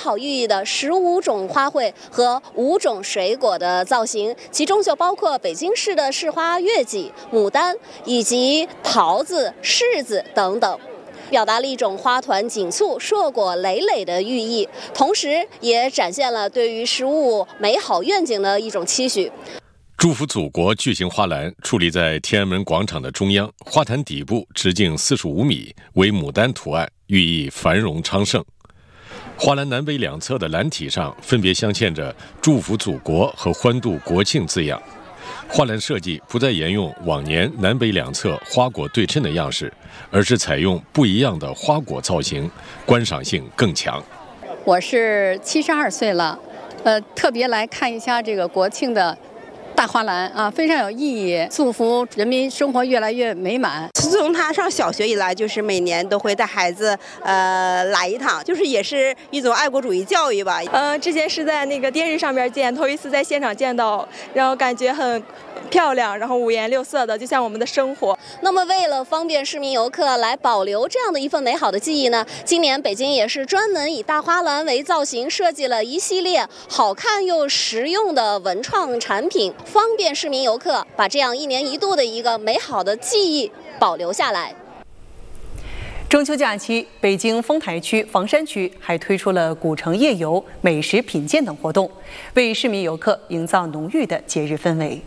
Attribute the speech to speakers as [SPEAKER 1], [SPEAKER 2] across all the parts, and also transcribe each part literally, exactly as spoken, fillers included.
[SPEAKER 1] 好寓意的十五种花卉和五种水果的造型，其中就包括北京市的市花月季、牡丹以及桃子、柿子等等，表达了一种花团锦簇、硕果累累的寓意，同时也展现了对于食物美好愿景的一种期许。
[SPEAKER 2] 祝福祖国巨型花篮矗立在天安门广场的中央，花坛底部直径四十五米，为牡丹图案，寓意繁荣昌盛。花篮南北两侧的篮体上分别镶嵌着祝福祖国和欢度国庆字样。花篮设计不再沿用往年南北两侧花果对称的样式，而是采用不一样的花果造型，观赏性更强。
[SPEAKER 3] 我是七十二岁了，呃，特别来看一下这个国庆的大花篮啊，非常有意义，祝福人民生活越来越美满。
[SPEAKER 4] 自从他上小学以来，就是每年都会带孩子呃来一趟，就是也是一种爱国主义教育吧。
[SPEAKER 5] 呃，之前是在那个电视上边见，头一次在现场见到，然后感觉很漂亮，然后五颜六色的，就像我们的生活。
[SPEAKER 1] 那么为了方便市民游客来保留这样的一份美好的记忆呢，今年北京也是专门以大花篮为造型，设计了一系列好看又实用的文创产品，方便市民游客把这样一年一度的一个美好的记忆保留下来。
[SPEAKER 6] 中秋假期，北京丰台区、房山区还推出了古城夜游、美食品鉴等活动，为市民游客营造浓郁的节日氛围。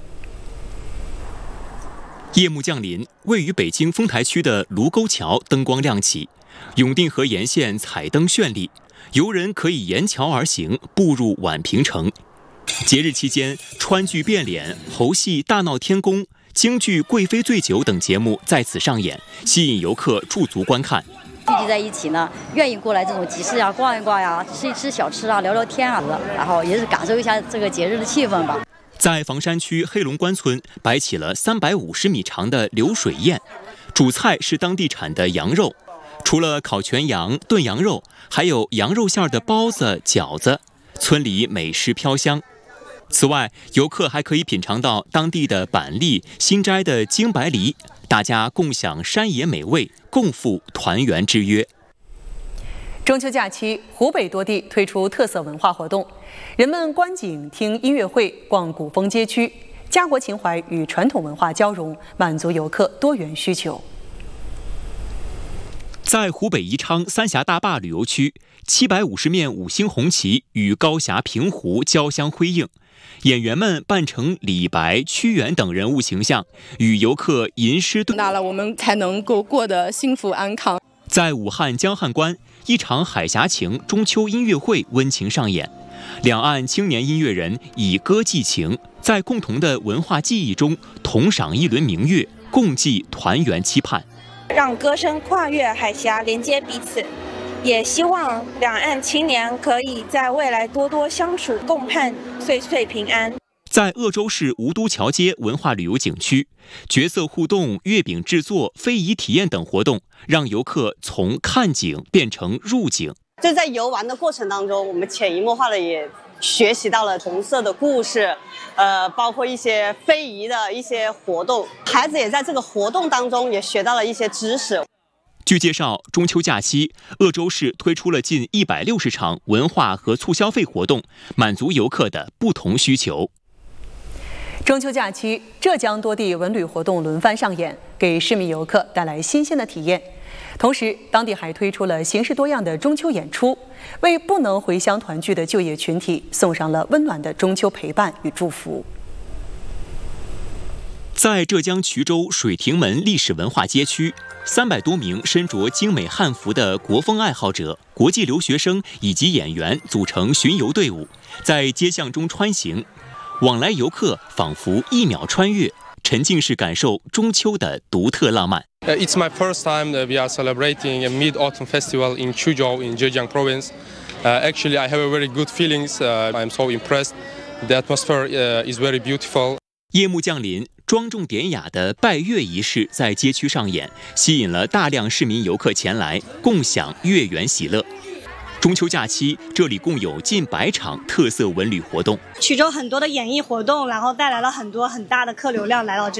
[SPEAKER 7] 夜幕降临，位于北京丰台区的卢沟桥灯光亮起，永定河沿线彩灯绚丽，游人可以沿桥而行，步入宛平城。节日期间，川剧变脸、猴戏大闹天宫、京剧贵妃醉酒等节目在此上演，吸引游客驻足观看。
[SPEAKER 8] 聚集在一起呢，愿意过来这种集市呀、逛一逛呀、吃一吃小吃啊、聊聊天啊，然后也是感受一下这个节日的气氛吧。
[SPEAKER 7] 在房山区黑龙关村摆起了三百五十米长的流水宴，主菜是当地产的羊肉，除了烤全羊、炖羊肉，还有羊肉馅的包子、饺子，村里美食飘香。此外，游客还可以品尝到当地的板栗、新摘的京白梨，大家共享山野美味，共赴团圆之约。
[SPEAKER 6] 中秋假期，湖北多地推出特色文化活动，人们观景、听音乐会、逛古风街区，家国情怀与传统文化交融，满足游客多元需求。
[SPEAKER 7] 在湖北宜昌三峡大坝旅游区，七百五十面五星红旗与高峡平湖交相辉映，演员们扮成李白、屈原等人物形象，与游客吟诗对
[SPEAKER 9] 那了，我们才能够过得幸福安康。
[SPEAKER 7] 在武汉江汉关，一场海峡情中秋音乐会温情上演，两岸青年音乐人以歌寄情，在共同的文化记忆中同赏一轮明月，共祭团圆期盼。
[SPEAKER 10] 让歌声跨越海峡，连接彼此，也希望两岸青年可以在未来多多相处，共盼岁岁平安。
[SPEAKER 7] 在鄂州市吴都桥街文化旅游景区，角色互动、月饼制作、非遗体验等活动，让游客从看景变成入景。
[SPEAKER 4] 就在游玩的过程当中，我们潜移默化的也学习到了红色的故事，呃，包括一些非遗的一些活动，孩子也在这个活动当中也学到了一些知识。
[SPEAKER 7] 据介绍，中秋假期，鄂州市推出了近一百六十场文化和促消费活动，满足游客的不同需求。
[SPEAKER 6] 中秋假期，浙江多地文旅活动轮番上演，给市民游客带来新鲜的体验。同时，当地还推出了形式多样的中秋演出，为不能回乡团聚的就业群体送上了温暖的中秋陪伴与祝福。
[SPEAKER 7] 在浙江衢州水亭门历史文化街区，三百多名身着精美汉服的国风爱好者、国际留学生以及演员组成巡游队伍，在街巷中穿行，往来游客仿佛一秒穿越，沉浸式感受中秋的独特浪漫。
[SPEAKER 11] Uh, it's my first time that we are celebrating a Mid-Autumn Festival in Quzhou in Zhejiang Province. Uh, actually, I have a very good feelings. Uh, I'm so impressed. The atmosphere uh, is very beautiful.
[SPEAKER 7] 夜幕降临，庄重典雅的拜月仪式在街区上演，吸引了大量市民游客前来共享月圆喜乐。中秋假期，这里共有近百场特色文旅活动。
[SPEAKER 12] 衢州很多的演艺活动，然后带来了很多很大的客流量来到这。